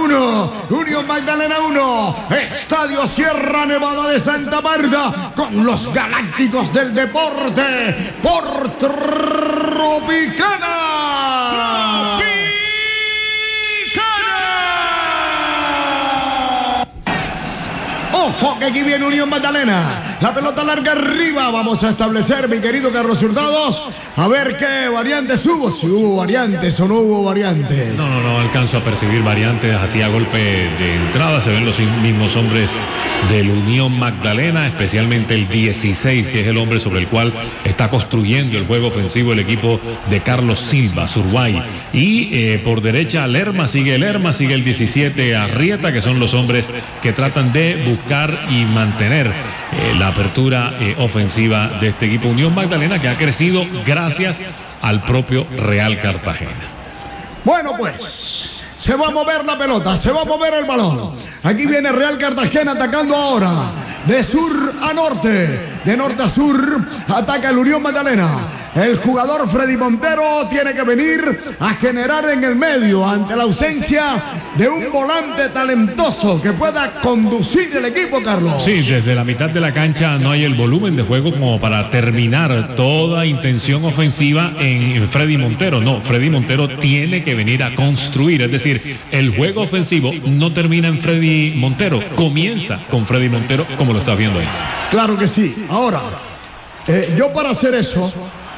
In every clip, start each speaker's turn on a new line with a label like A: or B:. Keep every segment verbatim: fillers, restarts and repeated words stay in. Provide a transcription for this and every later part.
A: uno, Unión Magdalena uno, Estadio Sierra Nevada de Santa Marta, con los Galácticos del Deporte por Tropicana. Ojo que aquí viene Unión Magdalena. La pelota larga arriba. Vamos a establecer, mi querido Carlos Hurtados, a ver qué variantes hubo. Si hubo variantes o no hubo variantes.
B: No, no, no alcanzo a percibir variantes. Hacía golpe de entrada. Se ven los mismos hombres del Unión Magdalena, especialmente el dieciséis, que es el hombre sobre el cual está construyendo el juego ofensivo el equipo de Carlos Silva, Surguay. Y eh, por derecha Lerma, sigue Lerma, sigue el diecisiete Arrieta, que son los hombres que tratan de buscar y mantener eh, la apertura eh, ofensiva de este equipo Unión Magdalena, que ha crecido gracias al propio Real Cartagena.
A: Bueno, pues se va a mover la pelota, se va a mover el balón. Aquí viene Real Cartagena atacando ahora de sur a norte, de norte a sur. Ataca el Unión Magdalena. El jugador Freddy Montero tiene que venir a generar en el medio ante la ausencia de un volante talentoso que pueda conducir el equipo, Carlos.
B: Sí, desde la mitad de la cancha no hay el volumen de juego como para terminar toda intención ofensiva en Freddy Montero. No, Freddy Montero tiene que venir a construir, es decir, el juego ofensivo no termina en Freddy Montero, comienza con Freddy Montero, como lo estás viendo ahí.
A: Claro que sí. Ahora, eh, yo para hacer eso,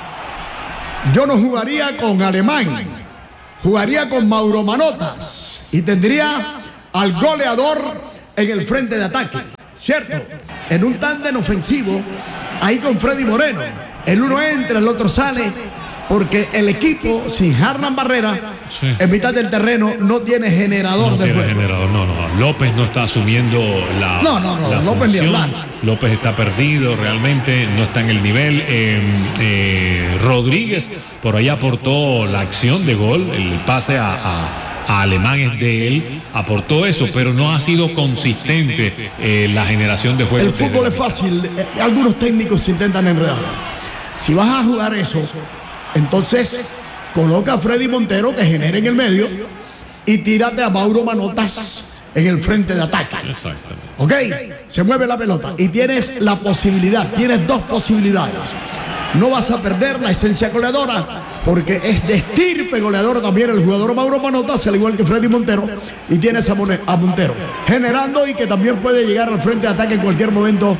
A: yo no jugaría con Alemán, jugaría con Mauro Manotas y tendría al goleador en el frente de ataque, ¿cierto? En un tándem ofensivo, ahí con Freddy Moreno. El uno entra, el otro sale, porque el equipo sin Harlan Barrera, sí, en mitad del terreno no tiene generador
B: no
A: de
B: tiene
A: juego.
B: Generador, no, no, López no está asumiendo la
A: No, no, no,
B: la
A: López ni
B: función.
A: hablar.
B: López está perdido, realmente no está en el nivel. Eh, eh, Rodríguez por ahí aportó la acción de gol, el pase a, a, a Alemán es de él, aportó eso, pero no ha sido consistente eh, la generación de juego.
A: El fútbol es fácil, eh, algunos técnicos se intentan enredar. Si vas a jugar eso, entonces coloca a Freddy Montero que genere en el medio y tírate a Mauro Manotas en el frente de ataque.
B: Exactamente.
A: Ok, se mueve la pelota y tienes la posibilidad, tienes dos posibilidades. No vas a perder la esencia goleadora, porque es de estirpe goleador también el jugador Mauro Manotas, al igual que Freddy Montero, y tienes a, Mon a Montero generando y que también puede llegar al frente de ataque en cualquier momento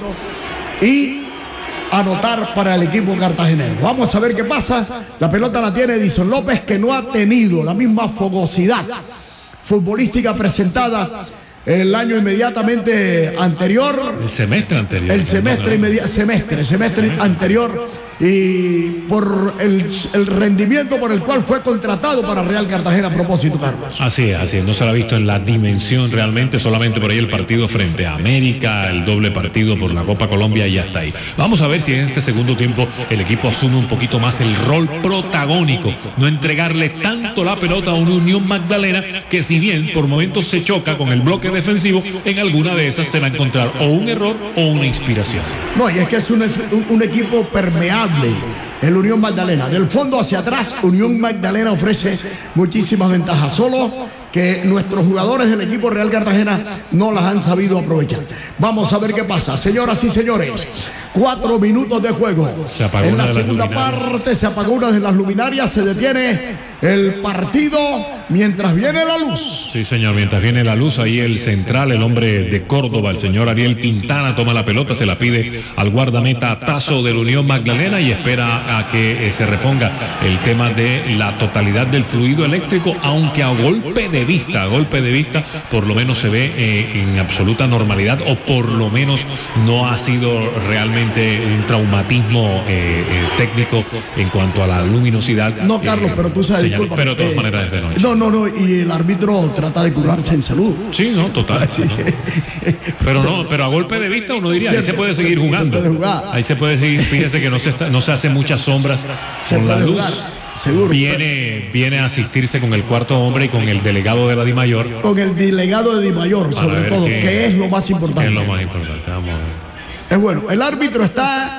A: y anotar para el equipo cartagenero. Vamos a ver qué pasa. La pelota la tiene Edison López, que no ha tenido la misma fogosidad futbolística presentada el año inmediatamente anterior.
B: El semestre anterior.
A: El semestre inmediato, semestre, semestre anterior. Y por el, el rendimiento por el cual fue contratado para Real Cartagena a propósito, Carlos.
B: Así es, así es, no se lo ha visto en la dimensión realmente, solamente por ahí el partido frente a América, el doble partido por la Copa Colombia y ya está ahí. Vamos a ver si en este segundo tiempo el equipo asume un poquito más el rol protagónico, no entregarle tanto la pelota a una Unión Magdalena que, si bien por momentos se choca con el bloque defensivo, en alguna de esas se va a encontrar o un error o una inspiración.
A: No, y es que es un, un, un equipo permeable, el Unión Magdalena. Del fondo hacia atrás, Unión Magdalena ofrece muchísimas ventajas, solo que nuestros jugadores del equipo Real Cartagena no las han sabido aprovechar. Vamos a ver qué pasa, señoras y señores. Cuatro minutos de juego.
B: Se apagó
A: en
B: una
A: la
B: de las
A: segunda
B: luminarias.
A: parte se apagó una de las luminarias, se detiene el partido mientras viene la luz.
B: Sí, señor, mientras viene la luz, ahí el central, el hombre de Córdoba, el señor Ariel Quintana, toma la pelota, se la pide al guardameta Tazo del Unión Magdalena y espera a que eh, se reponga el tema de la totalidad del fluido eléctrico, aunque a golpe de vista, a golpe de vista, por lo menos se ve eh, en absoluta normalidad, o por lo menos no ha sido realmente un traumatismo eh, eh, técnico en cuanto a la luminosidad.
A: No, Carlos,
B: eh,
A: pero tú sabes,
B: señal,
A: disculpa,
B: pero de todas
A: eh,
B: maneras es de noche.
A: No, no, no, y el árbitro trata de curarse en salud.
B: Sí, no, total.
A: Así
B: no.
A: que-
B: Pero no, pero a golpe de vista uno diría, ahí se
A: Cierto,
B: puede
A: se-
B: seguir
A: se
B: jugando.
A: puede jugar.
B: Ahí se puede seguir, fíjese que no se está, no se hace muchas sombras
A: Se
B: con la
A: puede
B: luz.
A: jugar, seguro.
B: Viene, viene a asistirse con el cuarto hombre y con el delegado de la DIMAYOR.
A: Con el delegado de Dimayor,
B: Para
A: sobre
B: ver
A: todo,
B: qué-
A: que es lo más
B: Que
A: importante.
B: es lo más importante. Vamos a ver.
A: Es bueno, el árbitro está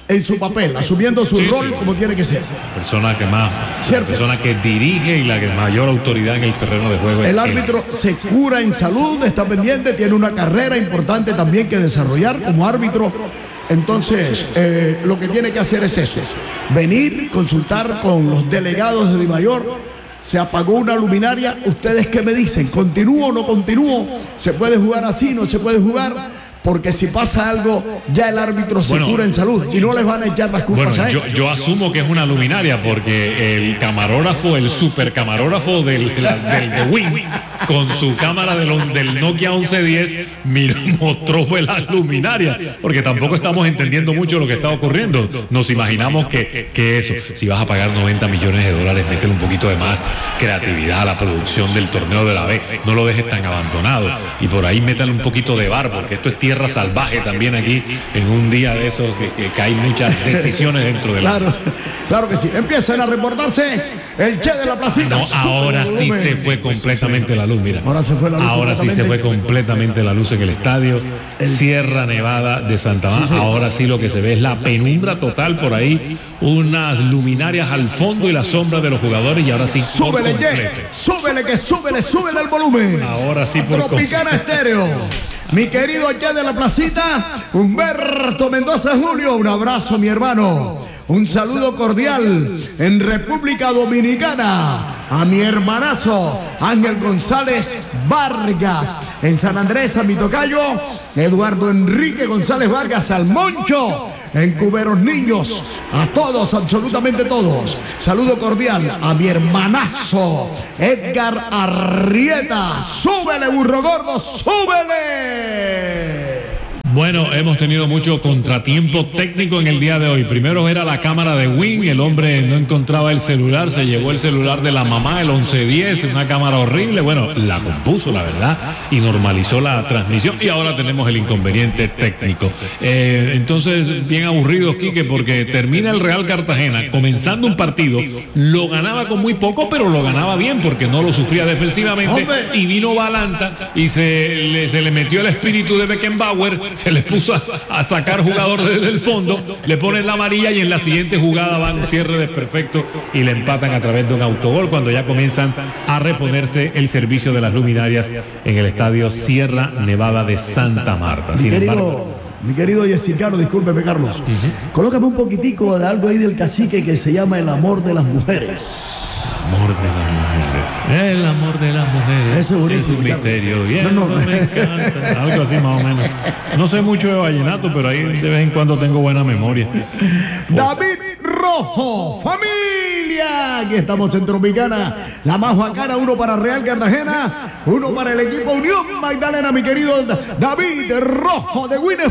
A: en su papel, asumiendo su sí, rol sí. como tiene que ser.
B: La persona que más, la persona que dirige y la que mayor autoridad en el terreno de juego es
A: el árbitro. Él. Se cura en salud, está pendiente, tiene una carrera importante también que desarrollar como árbitro. Entonces, eh, lo que tiene que hacer es eso, venir, consultar con los delegados de Dimayor. Se apagó una luminaria, ¿ustedes qué me dicen? ¿Continúo o no continúo? ¿Se puede jugar así? ¿No se puede jugar? Porque si pasa algo, ya el árbitro se bueno, cura en salud y no les van a echar las culpas
B: bueno,
A: a él.
B: Yo, yo asumo que es una luminaria porque el camarógrafo, el super camarógrafo del, la, del de Win, con su cámara del, del Nokia once diez, miró, mostró fue la luminaria, porque tampoco estamos entendiendo mucho lo que está ocurriendo. Nos imaginamos que, que eso, si vas a pagar noventa millones de dólares, métele un poquito de más creatividad a la producción del torneo de la B, no lo dejes tan abandonado y por ahí métale un poquito de bar, porque esto es tierra salvaje también aquí en un día de esos que, que, que hay muchas decisiones dentro de la...
A: Claro, claro que sí. Empiezan a reportarse el Che de la Placita.
B: No, ahora sí se fue completamente la luz, mira.
A: Ahora se fue la luz.
B: Ahora sí se fue completamente la luz en el estadio. El... Sierra Nevada de Santa Marta. Sí, sí. Ahora sí lo que se ve es la penumbra total por ahí. Unas luminarias al fondo y la sombra de los jugadores y ahora sí.
A: Súbele, Che. Súbele, que súbele, súbele el volumen.
B: Ahora sí por
A: Tropicana Estéreo. Mi querido allá de la Placita, Humberto Mendoza Julio, un abrazo mi hermano, un saludo cordial en República Dominicana a mi hermanazo Ángel González Vargas, en San Andrés a mi tocayo Eduardo Enrique González Vargas al Moncho, en Cuberos Niños, a todos, absolutamente todos. Saludo cordial a mi hermanazo Edgar Arrieta. ¡Súbele, burro gordo, súbele!
B: Bueno, hemos tenido mucho contratiempo técnico en el día de hoy. Primero era la cámara de Win, el hombre no encontraba el celular, se llevó el celular de la mamá, el once diez, una cámara horrible. Bueno, la compuso, la verdad, y normalizó la transmisión. Y ahora tenemos el inconveniente técnico. Eh, entonces, bien aburrido, Quique, porque termina el Real Cartagena comenzando un partido, lo ganaba con muy poco, pero lo ganaba bien porque no lo sufría defensivamente. Y vino Balanta y se le, se le metió el espíritu de Beckenbauer. Se les puso a, a sacar jugador desde el fondo, le ponen la amarilla y en la siguiente jugada van un cierre desperfecto y le empatan a través de un autogol cuando ya comienzan a reponerse el servicio de las luminarias en el estadio Sierra Nevada de Santa Marta.
A: Mi Sin querido, embargo, mi querido Yesicano, discúlpeme Carlos, uh-huh. Colócame un poquitico de algo ahí del cacique que se llama El amor de las mujeres.
B: Amor de las mujeres, el amor de las mujeres.
A: Eso es buenísimo.
B: Es un misterio, bien, no, no. Me encanta. Algo así más o menos. No sé mucho de vallenato, pero ahí de vez en cuando tengo buena memoria.
A: David Rojo, familia. Aquí estamos en Tropicana, la más bacana, uno para Real Cartagena, uno para el equipo Unión Magdalena, mi querido David Rojo de Win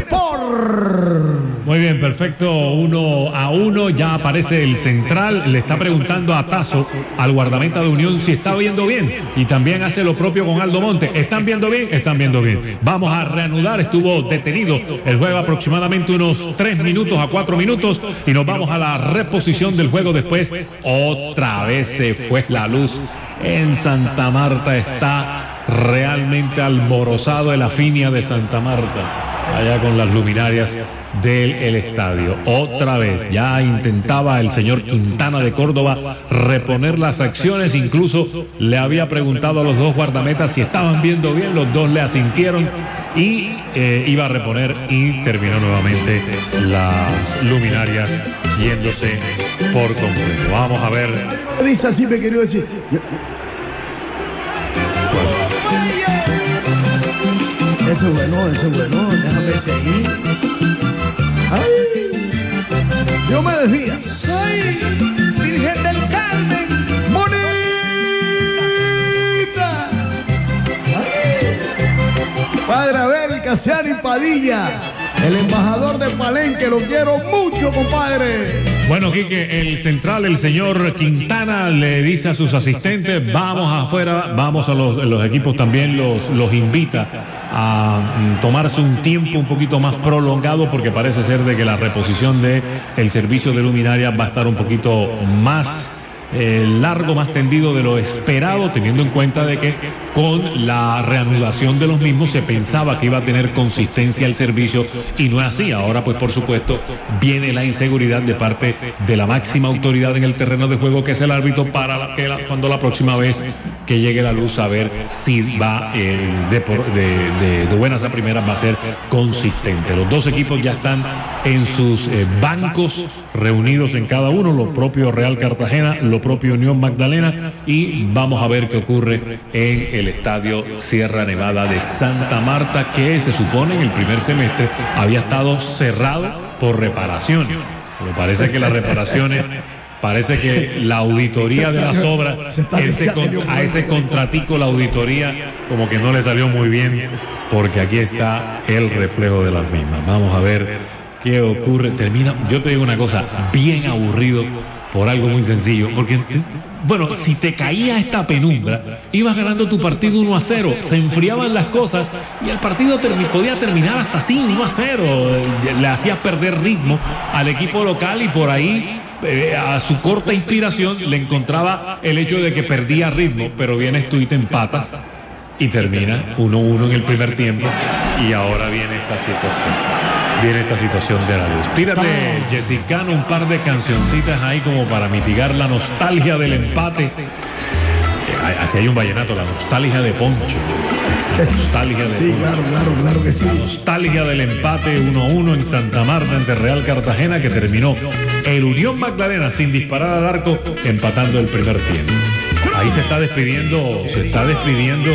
A: Sport.
B: Muy bien, perfecto, uno a uno, ya aparece el central, le está preguntando a Tazo, al guardameta de Unión, si está viendo bien, y también hace lo propio con Aldo Monte. ¿Están viendo bien? Están viendo bien. Vamos a reanudar, estuvo detenido el juego aproximadamente unos tres minutos a cuatro minutos, y nos vamos a la reposición del juego después. Otra vez se fue la luz en Santa Marta, está realmente alborozado el Afinia de Santa Marta, allá con las luminarias del el estadio. Otra vez, ya intentaba el señor Quintana de Córdoba reponer las acciones, incluso le había preguntado a los dos guardametas si estaban viendo bien, los dos le asintieron y eh, iba a reponer y terminó nuevamente las luminarias yéndose por completo. Vamos a ver.
A: Dice así, me quería decir. Eso es bueno, eso es bueno, déjame seguir. ¡Ay! Yo me decía, ¡ay! Virgen del Carmen, bonita. ¡Ay! Padre Abel Casiani Padilla, el embajador de Palenque, lo quiero mucho, compadre.
B: Bueno, Quique, el central, el señor Quintana, le dice a sus asistentes, vamos afuera, vamos a los, los equipos también, los, los invita a tomarse un tiempo un poquito más prolongado, porque parece ser de que la reposición de el servicio de luminaria va a estar un poquito más eh, largo, más tendido de lo esperado, teniendo en cuenta de que con la reanudación de los mismos se pensaba que iba a tener consistencia el servicio y no es así. Ahora pues por supuesto viene la inseguridad de parte de la máxima autoridad en el terreno de juego, que es el árbitro, para la, que la, cuando la próxima vez que llegue la luz a ver si va eh, de, de, de, de buenas a primeras va a ser consistente. Los dos equipos ya están en sus eh, bancos reunidos en cada uno, lo propio Real Cartagena, lo propio Unión Magdalena, y vamos a ver qué ocurre en el estadio Sierra Nevada de Santa Marta, que se supone en el primer semestre había estado cerrado por reparaciones. Pero parece que las reparaciones, parece que la auditoría de las obras, ese, a ese contratico la auditoría como que no le salió muy bien, porque aquí está el reflejo de las mismas. Vamos a ver qué ocurre. Termina, yo te digo una cosa, bien aburrido por algo muy sencillo, porque bueno, si te caía esta penumbra, ibas ganando tu partido uno a cero, se enfriaban las cosas y el partido termi- podía terminar hasta así, uno a cero, le hacías perder ritmo al equipo local y por ahí eh, a su corta inspiración le encontraba el hecho de que perdía ritmo, pero vienes tú y te empatas y termina uno a uno en el primer tiempo, y ahora viene esta situación. Viene esta situación de la luz. Tírate, Jessicano, un par de cancioncitas ahí como para mitigar la nostalgia del empate. Así hay un vallenato, la nostalgia de Poncho. La nostalgia de
A: Sí,
B: Poncho.
A: claro, claro, claro que sí.
B: La nostalgia del empate uno a uno en Santa Marta ante Real Cartagena, que terminó el Unión Magdalena sin disparar al arco, empatando el primer tiempo. Ahí se está despidiendo, se está despidiendo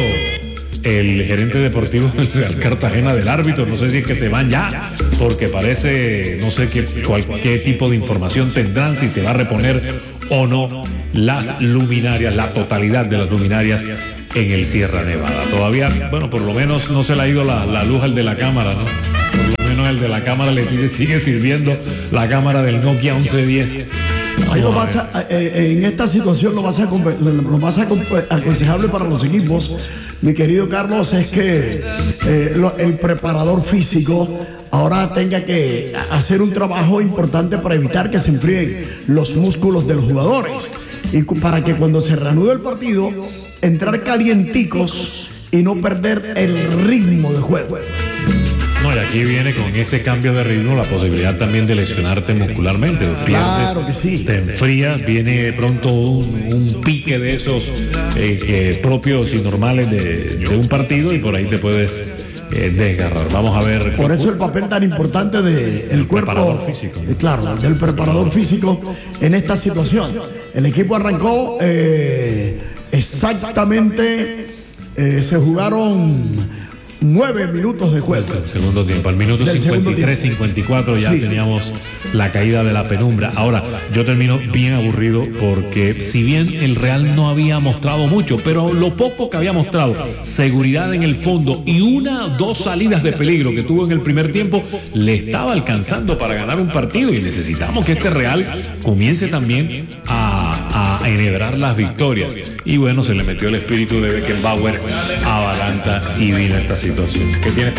B: el gerente deportivo del Real Cartagena del árbitro. No sé si es que se van ya, porque parece, no sé qué, cuál, qué tipo de información tendrán, si se va a reponer o no las luminarias, la totalidad de las luminarias en el Sierra Nevada. Todavía, bueno, por lo menos no se le ha ido la, la luz al de la cámara, ¿no? Por lo menos el de la cámara le sigue, sigue sirviendo la cámara del Nokia once diez.
A: Ahí lo más a- eh, en esta situación lo más, a, lo más a- aconsejable para los equipos, mi querido Carlos, es que eh, lo- el preparador físico ahora tenga que hacer un trabajo importante para evitar que se enfríen los músculos de los jugadores y cu- para que cuando se reanude el partido entrar calienticos y no perder el ritmo de juego.
B: No, y aquí viene con ese cambio de ritmo la posibilidad también de lesionarte muscularmente. Pierdes,
A: Claro que sí.
B: te enfrías, viene de pronto un, un pique de esos eh, que propios y normales de, de un partido, y por ahí te puedes eh, desgarrar. Vamos a ver.
A: Por eso el papel tan importante del
B: El
A: cuerpo,
B: preparador físico.
A: eh, claro, del preparador físico en esta situación. El equipo arrancó eh, exactamente, eh, se jugaron nueve minutos de juego.
B: El segundo tiempo, al minuto
A: Del
B: cincuenta y tres,
A: segundo
B: cincuenta y cuatro ya
A: Sí.
B: teníamos la caída de la penumbra. Ahora, yo termino bien aburrido porque si bien el Real no había mostrado mucho, pero lo poco que había mostrado, seguridad en el fondo y una dos salidas de peligro que tuvo en el primer tiempo, le estaba alcanzando para ganar un partido, y necesitamos que este Real comience también a, a enhebrar las victorias. Y bueno, se le metió el espíritu de Beckenbauer a Balanta y vino esta situación. ¿Qué tienes por